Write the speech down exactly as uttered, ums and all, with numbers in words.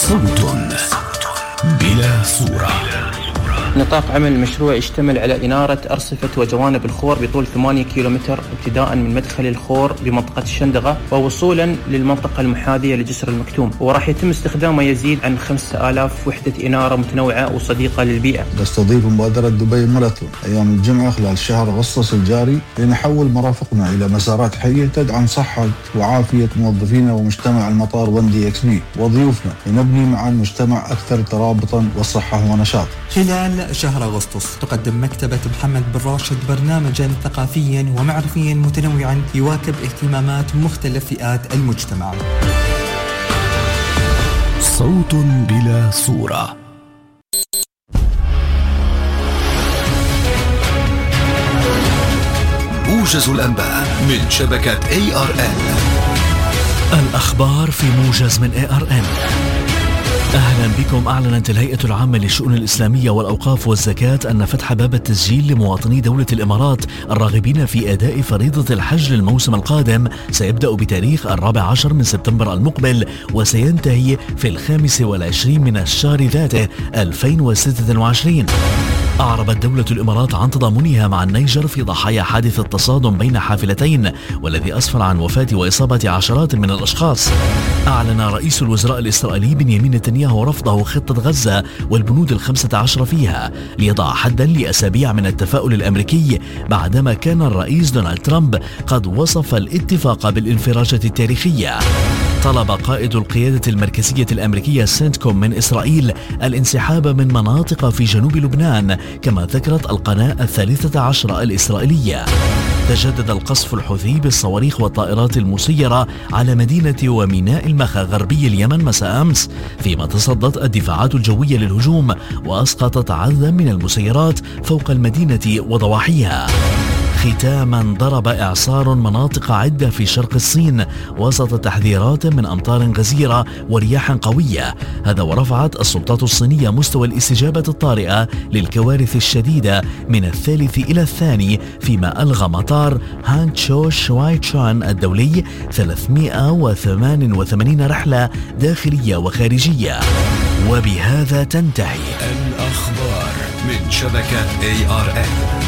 صوت بلا صورة. نطاق عمل المشروع يشتمل على إنارة أرصفة وجوانب الخور بطول ثمانية كيلومتر ابتداء من مدخل الخور بمنطقة الشندقة ووصولا للمنطقة المحاذية لجسر المكتوم، وراح يتم استخدام ما يزيد عن خمسة آلاف وحدة إنارة متنوعة وصديقة للبيئة. نستضيف مبادرة دبي ماراثون أيام الجمعة خلال شهر أغسطس الجاري لنحول مرافقنا إلى مسارات حية تدعم صحة وعافية موظفينا ومجتمع المطار وندي إكس بي وضيوفنا لنبني معا مجتمع أكثر ترابطا وصحة ونشاط. خلال شهر أغسطس تقدم مكتبة محمد بن راشد برنامجا ثقافيا ومعرفيا متنوعا يواكب اهتمامات مختلف فئات المجتمع. صوت بلا صورة. موجز الأنباء من شبكة إيه آر إن. الأخبار في موجز من إيه آر إن. أهلا بكم. أعلنت الهيئة العامة للشؤون الإسلامية والأوقاف والزكاة أن فتح باب التسجيل لمواطني دولة الإمارات الراغبين في أداء فريضة الحج للموسم القادم سيبدأ بتاريخ الرابع عشر من سبتمبر المقبل وسينتهي في الخامس والعشرين من الشهر ذاته ألفين وستة وعشرين. أعربت دولة الإمارات عن تضامنها مع النيجر في ضحايا حادث التصادم بين حافلتين والذي أسفر عن وفاة وإصابة عشرات من الأشخاص. أعلن رئيس الوزراء الإسرائيلي بنيامين نتنياهو رفضه خطة غزة والبنود الخمسة عشر فيها ليضع حدا لأسابيع من التفاؤل الأمريكي بعدما كان الرئيس دونالد ترامب قد وصف الاتفاق بالانفراجة التاريخية. طلب قائد القيادة المركزية الأمريكية سنتكوم من إسرائيل الانسحاب من مناطق في جنوب لبنان، كما ذكرت القناة الثالثة عشر الإسرائيلية. تجدد القصف الحوثي بالصواريخ والطائرات المسيرة على مدينة وميناء المخا غربي اليمن مساء أمس، فيما تصدت الدفاعات الجوية للهجوم وأسقطت عددا من المسيرات فوق المدينة وضواحيها. ختاما، ضرب إعصار مناطق عدة في شرق الصين وسط تحذيرات من أمطار غزيرة ورياح قوية، هذا ورفعت السلطات الصينية مستوى الاستجابة الطارئة للكوارث الشديدة من الثالث إلى الثاني، فيما ألغى مطار هانغتشو شوايتشان الدولي ثلاثمائة وثمانية وثمانين رحلة داخلية وخارجية. وبهذا تنتهي الأخبار من شبكة إيه آر إن.